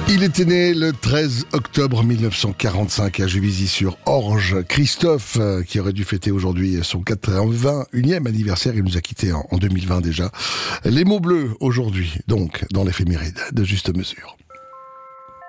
Il était né le 13 octobre 1945 à Juvisy-sur-Orge. Christophe, qui aurait dû fêter aujourd'hui son 81e anniversaire, il nous a quittés en 2020 déjà. Les mots bleus aujourd'hui, donc, dans l'éphéméride de Juste Mesure.